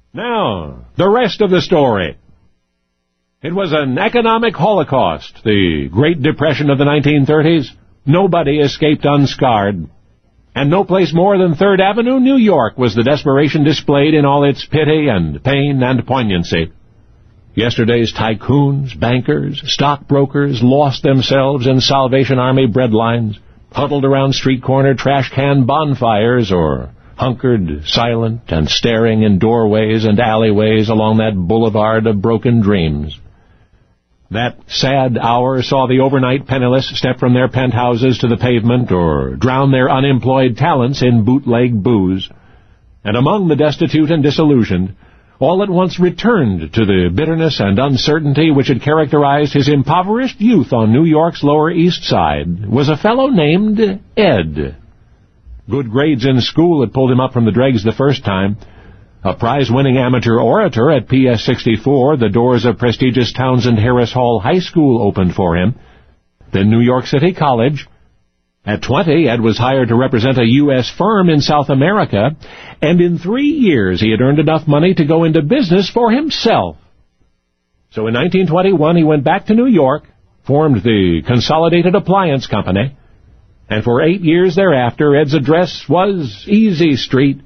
Now, the rest of the story. It was an economic holocaust, the Great Depression of the 1930s. Nobody escaped unscarred. And no place more than 3rd Avenue, New York, was the desperation displayed in all its pity and pain and poignancy. Yesterday's tycoons, bankers, stockbrokers lost themselves in Salvation Army breadlines, huddled around street corner trash can bonfires, or hunkered, silent, and staring in doorways and alleyways along that boulevard of broken dreams. That sad hour saw the overnight penniless step from their penthouses to the pavement or drown their unemployed talents in bootleg booze. And among the destitute and disillusioned, all at once returned to the bitterness and uncertainty which had characterized his impoverished youth on New York's Lower East Side, was a fellow named Ed. Good grades in school had pulled him up from the dregs the first time. A prize-winning amateur orator at PS 64, the doors of prestigious Townsend Harris Hall High School opened for him. Then New York City College. At 20, Ed was hired to represent a U.S. firm in South America, and in 3 years he had earned enough money to go into business for himself. So in 1921 he went back to New York, formed the Consolidated Appliance Company, and for 8 years thereafter Ed's address was Easy Street.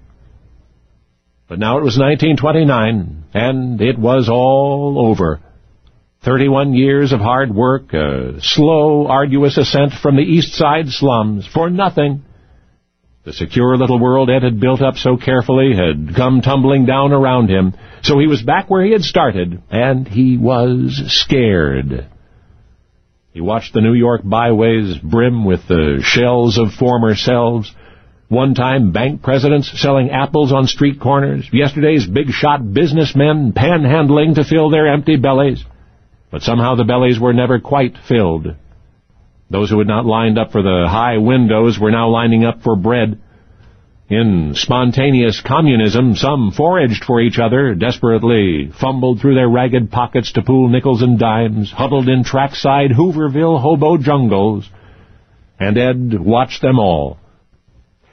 But now it was 1929, and it was all over. 31 years of hard work, a slow, arduous ascent from the East Side slums, for nothing. The secure little world Ed had built up so carefully had come tumbling down around him, so he was back where he had started, and he was scared. He watched the New York byways brim with the shells of former selves. One time, bank presidents selling apples on street corners. Yesterday's big-shot businessmen panhandling to fill their empty bellies. But somehow the bellies were never quite filled. Those who had not lined up for the high windows were now lining up for bread. In spontaneous communism, some foraged for each other, desperately fumbled through their ragged pockets to pool nickels and dimes, huddled in trackside Hooverville hobo jungles. And Ed watched them all.